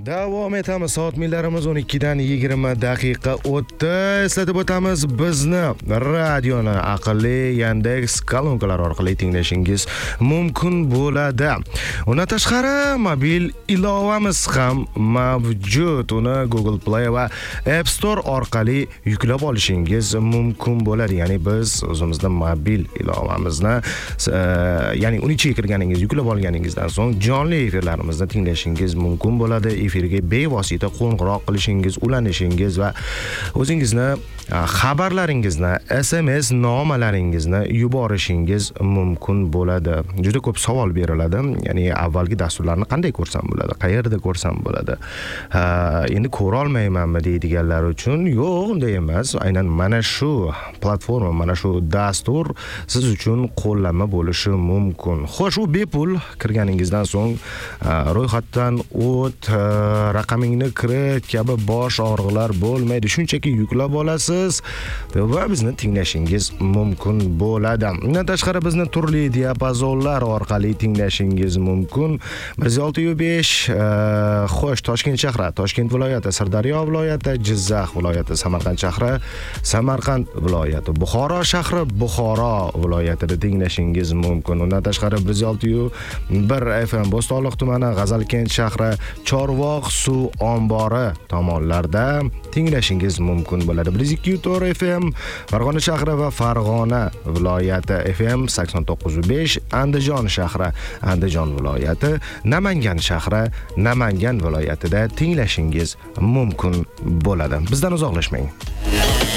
Davom etamiz. Soat millarimiz 12 dan 20 daqiqa o'tdi. Eslatib o'tamiz, bizni radioni aqlli Yandex kolonkalar orqali tinglashingiz mumkin bo'ladi. Undan tashqari mobil ilovamiz ham mavjud. Uni Google Play va App Store orqali yuklab olishingiz mumkin bo'ladi. Ya'ni biz o'zimizda mobil ilovamizni, ya'ni uni ichiga kirganingiz, yuklab olganingizdan so'ng jonli efirlarimizni tinglashingiz mumkin bo'ladi. Efirga bevosita qo'ng'iroq qilishingiz, ulanishingiz va o'zingizni xabarlaringizni, SMS nomalaringizni yuborishingiz mumkin bo'ladi. Juda ko'p savol beriladi. Ya'ni avvalgi dasturlarni qanday ko'rsam bo'ladi? Qayerda ko'rsam bo'ladi? Endi ko'ra olmaymanmi deydiganlar uchun yo'q, unday emas. Aynan mana shu platforma, mana shu dastur siz uchun qo'llanma bo'lishi mumkin. Xo'sh, u bepul kirganingizdan so'ng ro'yxatdan o't, raqamingni kirit kabi bosh og'riqlar bo'lmaydi. Shunchaki yuklab olasiz va bizni tinglashingiz mumkin bo'ladi. Undan tashqari bizni turli diapazonlar orqali tinglashingiz mumkin. 106.5 xo'sh, Toshkent shahri, Toshkent viloyati, Sirdaryo viloyati, Jizzax viloyati, Samarqand shahri, Samarqand viloyati, Buxoro shahri, Buxoro viloyatida tinglashingiz mumkin. Undan tashqari 106.1 FM Bo'stonliq tumani, G'azalkent shahri, Chorvoq suv ombori tomonlarda tinglashingiz mumkin bo'ladi. 102.4 FM Farg'ona shahri va Farg'ona viloyati, FM 89.5 Andijon shahri, Andijon viloyati, Namangan shahri, Namangan viloyatida tinglashingiz mumkin bo'ladi. Bizdan uzoqlashmang.